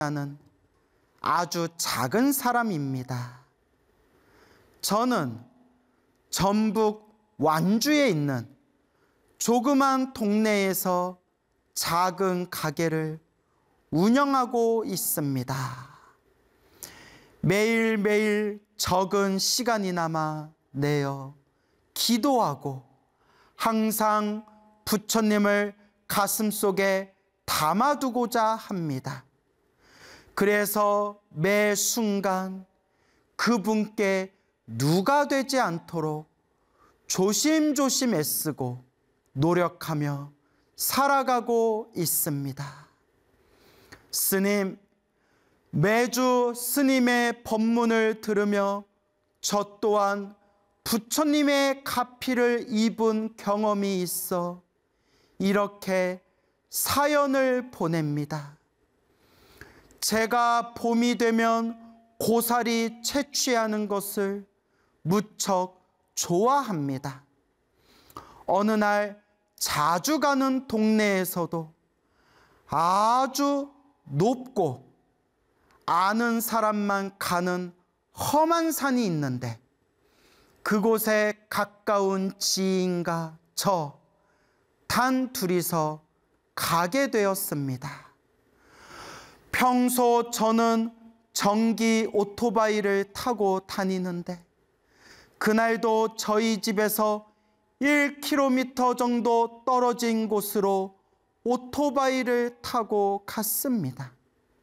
나는 아주 작은 사람입니다. 저는 전북 완주에 있는 조그만 동네에서 작은 가게를 운영하고 있습니다. 매일매일 적은 시간이나마 내어 기도하고 항상 부처님을 가슴속에 담아두고자 합니다. 그래서 매 순간 그분께 누가 되지 않도록 조심조심 애쓰고 노력하며 살아가고 있습니다. 스님, 매주 스님의 법문을 들으며 저 또한 부처님의 가피를 입은 경험이 있어 이렇게 사연을 보냅니다. 제가 봄이 되면 고사리 채취하는 것을 무척 좋아합니다. 어느 날 자주 가는 동네에서도 아주 높고 아는 사람만 가는 험한 산이 있는데 그곳에 가까운 지인과 저 단 둘이서 가게 되었습니다. 평소 저는 전기 오토바이를 타고 다니는데 그날도 저희 집에서 1km 정도 떨어진 곳으로 오토바이를 타고 갔습니다.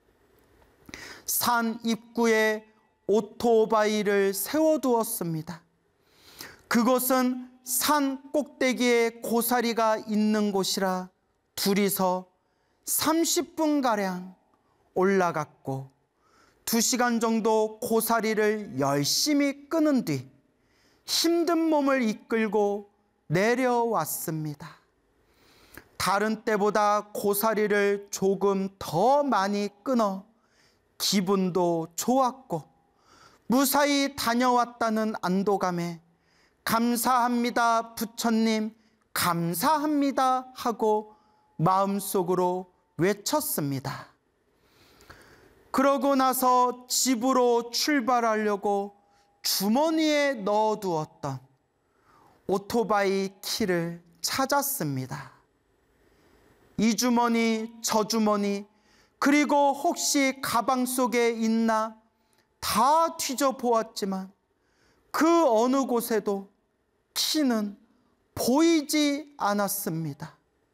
산 입구에 오토바이를 세워두었습니다. 그곳은 산 꼭대기에 고사리가 있는 곳이라 둘이서 30분가량 올라갔고 2시간 정도 고사리를 열심히 끄는 뒤 힘든 몸을 이끌고 내려왔습니다. 다른 때보다 고사리를 조금 더 많이 끊어 기분도 좋았고 무사히 다녀왔다는 안도감에 감사합니다, 부처님, 감사합니다 하고 마음속으로 외쳤습니다. 그러고 나서 집으로 출발하려고 주머니에 넣어두었던 오토바이 키를 찾았습니다. 이 주머니, 저 주머니, 그리고 혹시 가방 속에 있나 다 뒤져보았지만 그 어느 곳에도 키는 보이지 않았습니다.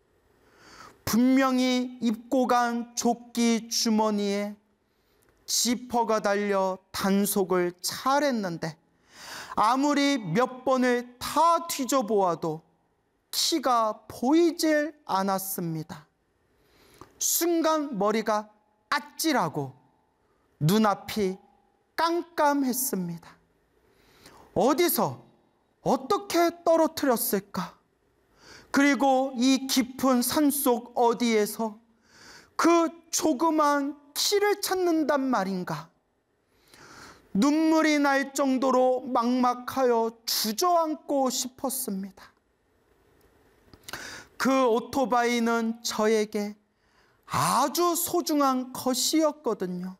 분명히 입고 간 조끼 주머니에 지퍼가 달려 단속을 잘했는데 아무리 몇 번을 다 뒤져보아도 키가 보이질 않았습니다. 순간 머리가 아찔하고 눈앞이 깜깜했습니다. 어디서 어떻게 떨어뜨렸을까? 그리고 이 깊은 산속 어디에서 그 조그만 키를 찾는단 말인가? 눈물이 날 정도로 막막하여 주저앉고 싶었습니다. 그 오토바이는 저에게 아주 소중한 것이었거든요.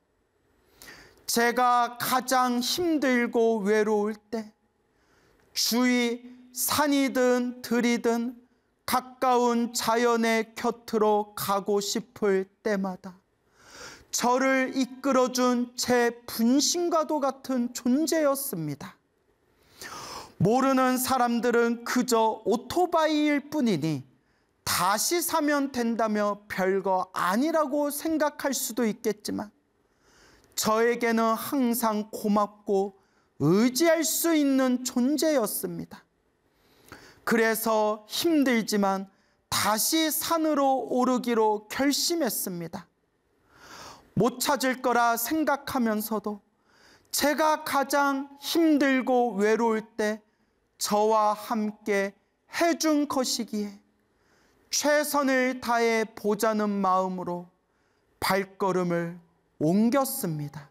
제가 가장 힘들고 외로울 때 주위 산이든 들이든 가까운 자연의 곁으로 가고 싶을 때마다 저를 이끌어준 제 분신과도 같은 존재였습니다. 모르는 사람들은 그저 오토바이일 뿐이니 다시 사면 된다며 별거 아니라고 생각할 수도 있겠지만 저에게는 항상 고맙고 의지할 수 있는 존재였습니다. 그래서 힘들지만 다시 산으로 오르기로 결심했습니다. 못 찾을 거라 생각하면서도 제가 가장 힘들고 외로울 때 저와 함께 해준 것이기에 최선을 다해 보자는 마음으로 발걸음을 옮겼습니다.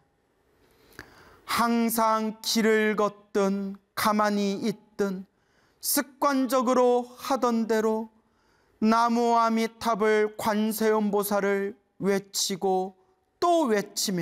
항상 길을 걷든 가만히 있든 습관적으로 하던 대로 나무 아미탑을 관세음보살을 외치고 또 외치며